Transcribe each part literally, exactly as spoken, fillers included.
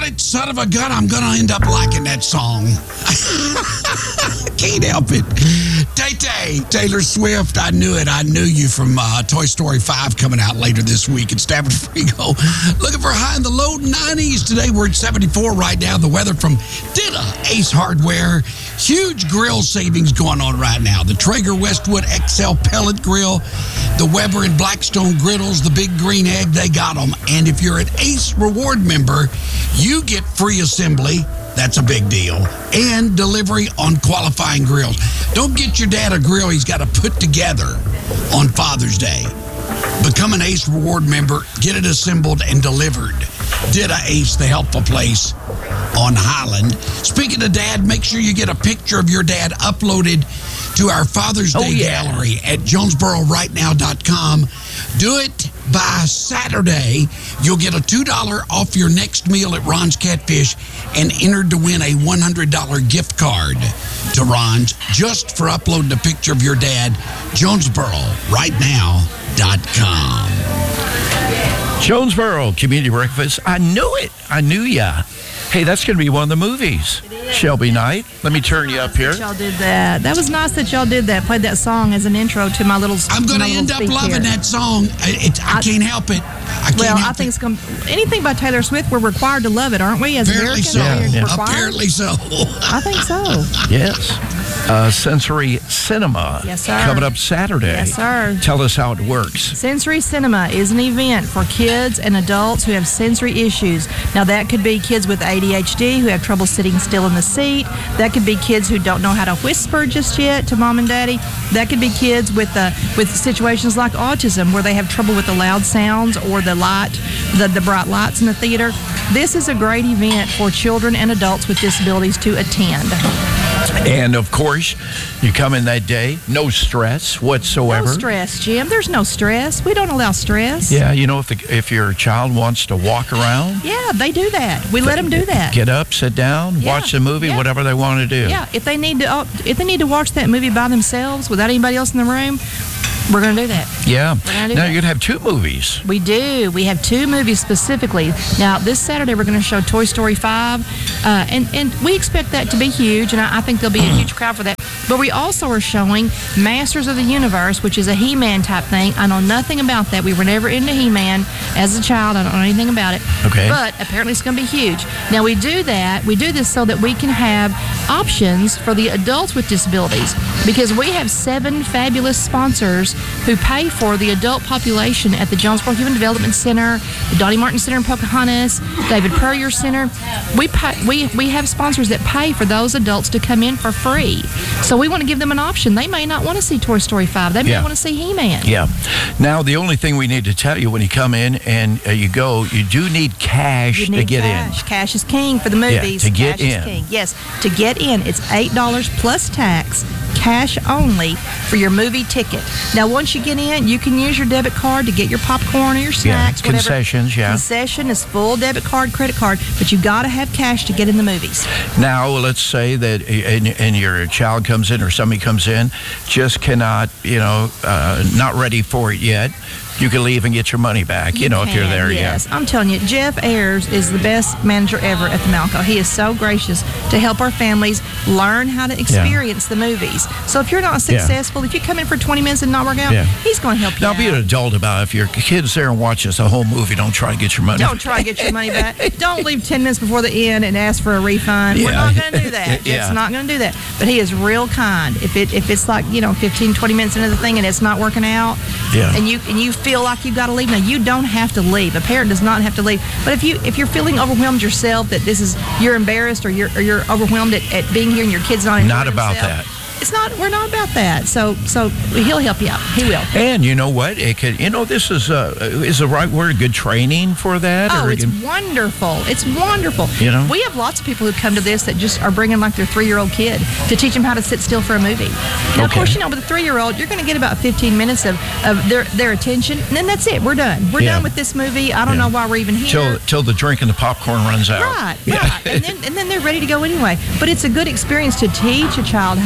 got it, son of a gun. I'm going to end up liking that song. Can't help it. Tay-Tay, Taylor Swift, I knew it. I knew you from uh, Toy Story five coming out later this week at Stafford Frigo. Looking for high in the low nineties. Today we're at seventy-four right now. The weather from Dita Ace Hardware. Huge grill savings going on right now. The Traeger Westwood X L pellet grill, the Weber and Blackstone griddles, the Big Green Egg, they got them. And if you're an Ace Reward member, you get free assembly. That's a big deal. And delivery on qualifying grills. Don't get your dad a grill he's got to put together on Father's Day. Become an Ace Reward member, get it assembled and delivered. Dita Ace, the helpful place on Highland. Speaking of dad, make sure you get a picture of your dad uploaded to our Father's Day oh, yeah. gallery at jonesboro right now dot com. Do it by Saturday. You'll get a two dollars off your next meal at Ron's Catfish and entered to win a one hundred dollars gift card to Ron's just for uploading a picture of your dad. jonesboro right now dot com. Jonesboro Community Breakfast. I knew it. I knew ya. Hey, that's going to be one of the movies. Shelby Knight. Let me turn you up here. Y'all did that. That was nice that y'all did that. Played that song as an intro to my little. I'm going to end up loving here. that song. It, I, I can't help it. I can't well, help I think it. it's going anything by Taylor Swift. We're required to love it, aren't we? As Apparently Americans, so. we're Yeah. required? Apparently so. I think so. Yes. Uh, Sensory Cinema. Yes, sir. Coming up Saturday. Yes, sir. Tell us how it works. Sensory Cinema is an event for kids and adults who have sensory issues. Now, that could be kids with A D H D who have trouble sitting still in the seat. That could be kids who don't know how to whisper just yet to mom and daddy. That could be kids with uh, with situations like autism where they have trouble with the loud sounds or the light, the, the bright lights in the theater. This is a great event for children and adults with disabilities to attend. And, of course, you come in that day, no stress whatsoever. No stress, Jim. There's no stress. We don't allow stress. Yeah, you know, if the, if your child wants to walk around. Yeah, they do that. We let them do that. Get up, sit down, Yeah, watch the movie, yeah. whatever they want to do. Yeah, if they need to, oh, if they need to watch that movie by themselves without anybody else in the room, we're going to do that. Yeah. We're gonna do Now, that. you're going to have two movies. We do. We have two movies specifically. Now, this Saturday, we're going to show Toy Story five, uh, and, and we expect that to be huge, and I, I think there'll be a huge crowd for that. But we also are showing Masters of the Universe, which is a He-Man type thing. I know nothing about that. We were never into He-Man as a child. I don't know anything about it. Okay. But apparently it's going to be huge. Now, we do that. We do this so that we can have options for the adults with disabilities, because we have seven fabulous sponsors who pay for the adult population at the Jonesboro Human Development Center, the Donnie Martin Center in Pocahontas, David Puryear Center. We pay, we we have sponsors that pay for those adults to come in for free. So we want to give them an option. They may not want to see Toy Story five. They may Yeah. want to see He-Man. Yeah. Now, the only thing we need to tell you when you come in and uh, you go, you do need cash You to need get cash. in. Cash is king for the movies. to get cash is in. king. Yes, to get in, it's eight dollars plus tax, cash only for your movie ticket. Now, once you get in, you can use your debit card to get your popcorn or your snacks, Yeah, whatever. concessions, yeah. Concession is full debit card, credit card, but you got to have cash to get in the movies. Now, let's say that and, and your child comes in or somebody comes in, just cannot, you know, uh, not ready for it yet. You can leave and get your money back, you, You know, if you're can, there yes. yet. I'm telling you, Jeff Ayers is the best manager ever at the Malco. He is so gracious to help our families learn how to experience the movies. So if you're not successful, if you come in for twenty minutes and not work out, Yeah. he's going to help you Now, out. be an adult about it. If your kid's there and watches the whole movie, don't try to get your money Don't try to get your money back. Don't leave ten minutes before the end and ask for a refund. We're Yeah. not going to do that. Yeah. Jeff's not going to do that. But he is real kind. If it if it's like, you know, fifteen, twenty minutes into the thing and it's not working out, Yeah. and you and you feel like you've got to leave, now you don't have to leave. A parent does not have to leave. But if you if you're feeling overwhelmed yourself, that this is you're embarrassed or you're or you're overwhelmed at, at being here and your kid's not enjoying Not about himself, that. It's not. We're not about that. So so he'll help you out. He will. And you know what? It could, you know, this is uh, is the right word. Good training for that. Oh, or it's can- wonderful. It's wonderful. You know? We have lots of people who come to this that just are bringing like their three-year-old kid to teach them how to sit still for a movie. Now, of Okay. course, you know, with a three-year-old, you're going to get about fifteen minutes of, of their, their attention, and then that's it. We're done. We're Yeah. done with this movie. I don't Yeah. know why we're even here. till till the drink and the popcorn runs out. Right, right. And then and then they're ready to go anyway. But it's a good experience to teach a child how to sit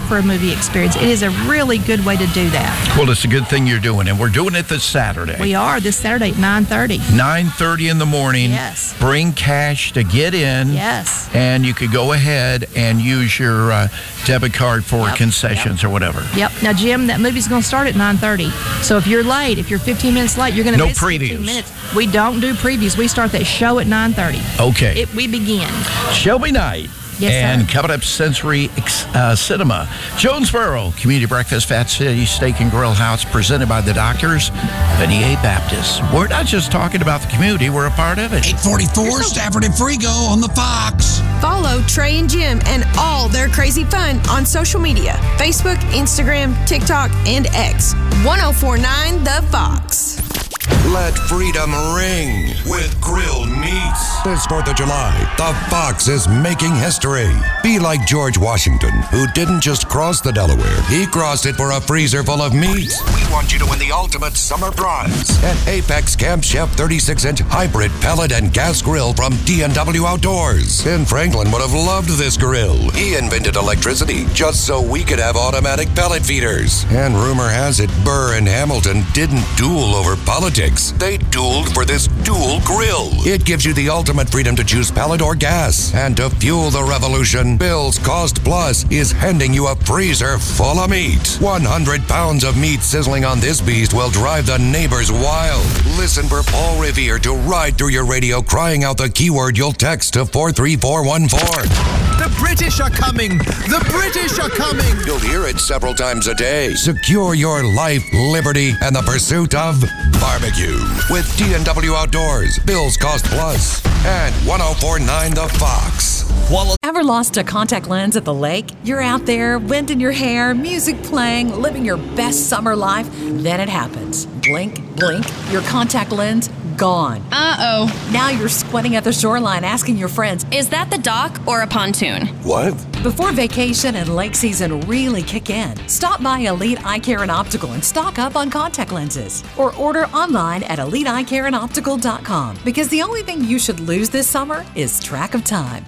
for a movie experience. It is a really good way to do that. Well, it's a good thing you're doing, and we're doing it this Saturday. We are this Saturday at nine thirty. nine thirty in the morning. Yes. Bring cash to get in. Yes. And you could go ahead and use your uh, debit card for Yep, concessions yep. or whatever. Yep. Now, Jim, that movie's going to start at nine thirty. So if you're late, if you're fifteen minutes late, you're going to No miss previews. fifteen minutes. We don't do previews. We start that show at nine thirty. Okay. It, we begin. Shelby Night. Yes, and sir. coming up, Sensory uh, Cinema. Jonesboro Community Breakfast, Fat City Steak and Grill House, presented by the doctors, Benny A. Baptist. We're not just talking about the community, we're a part of it. eight forty-four, Stafford and Frigo on the Fox. Follow Trey and Jim and all their crazy fun on social media. Facebook, Instagram, TikTok, and X. ten forty-nine The Fox. Let freedom ring with grilled meats. This fourth of July, the Fox is making history. Be like George Washington, who didn't just cross the Delaware. He crossed it for a freezer full of meat. We want you to win the ultimate summer prize. An Apex Camp Chef thirty-six inch hybrid pellet and gas grill from D and W Outdoors. Ben Franklin would have loved this grill. He invented electricity just so we could have automatic pellet feeders. And rumor has it, Burr and Hamilton didn't duel over politics. They dueled for this dual grill. It gives you the ultimate freedom to choose pellet or gas. And to fuel the revolution, Bill's Cost Plus is handing you a freezer full of meat. one hundred pounds of meat sizzling on this beast will drive the neighbors wild. Listen for Paul Revere to ride through your radio crying out the keyword you'll text to four three four one four. The British are coming! The British are coming! You'll hear it several times a day. Secure your life, liberty, and the pursuit of barbecue with D and W Outdoors, Bill's Cost Plus, and ten forty-nine The Fox. Ever lost a contact lens at the lake? You're out there, wind in your hair, music playing, living your best summer life. Then it happens. Blink, blink, your contact lens gone. Uh-oh. Now you're squinting at the shoreline asking your friends, Is that the dock or a pontoon? What? before vacation and lake season really kick in, stop by Elite Eye Care and Optical and stock up on contact lenses. Or order online at elite eye care and optical dot com, because the only thing you should lose this summer is track of time.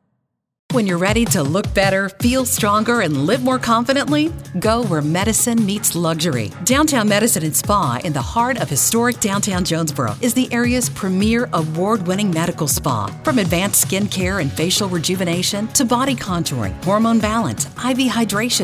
When you're ready to look better, feel stronger, and live more confidently, go where medicine meets luxury. Downtown Medicine and Spa in the heart of historic downtown Jonesboro is the area's premier award-winning medical spa. From advanced skin care and facial rejuvenation to body contouring, hormone balance, I V hydration,